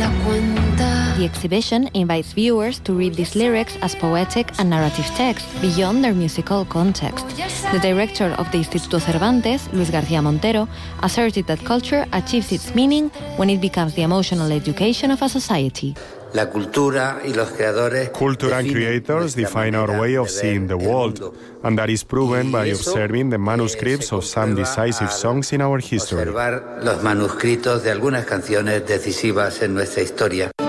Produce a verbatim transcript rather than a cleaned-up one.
The exhibition invites viewers to read these lyrics as poetic and narrative text, beyond their musical context. The director of the Instituto Cervantes, Luis García Montero, asserted that culture achieves its meaning when it becomes the emotional education of a society. Culture and creators define our way of seeing the world, and that is proven by observing the manuscripts of some decisive songs in our history. Los manuscritos de algunas canciones decisivas en nuestra historia.